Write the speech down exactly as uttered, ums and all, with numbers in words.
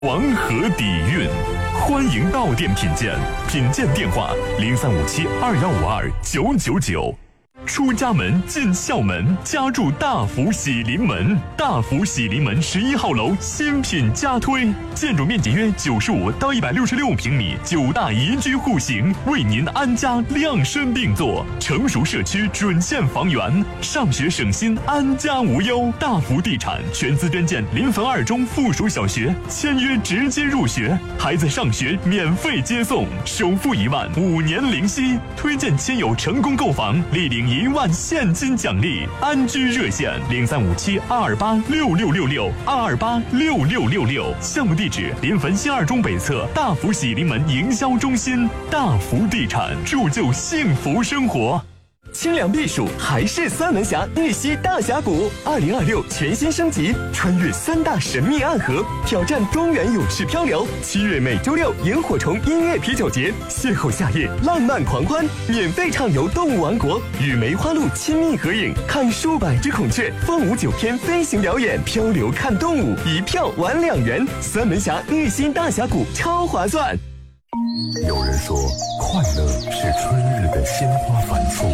黄河底蕴，欢迎到店品鉴，品鉴电话零三五七二幺五二九九九。出家门进校门，家住大福喜临门。大福喜临门十一号楼新品加推，建筑面积约九十五到一百六十六平米，九大宜居户型，为您安家量身定做。成熟社区准线房源，上学省心，安家无忧。大福地产全资捐建临汾二中附属小学，签约直接入学，孩子上学免费接送，首付一万，五年零息。推荐亲友成功购房，立领一万现金奖励。安居热线零三五七二二八六六六六二二八六六六六。项目地址临汾新二中北侧大福喜临门营销中心。大福地产，铸就幸福生活。 清凉避暑还是三门峡日西大峡谷，二零二六全新升级，穿越三大神秘暗河，挑战东源勇士漂流。七月每周六萤火虫音乐啤酒节，邂逅夏夜浪漫狂欢，免费畅游动物王国，与梅花鹿亲密合影，看数百只孔雀，凤舞九天飞行表演，漂流看动物，一票玩两元。三门峡日西大峡谷超划算。 有人说，快乐是春日的鲜花繁簇。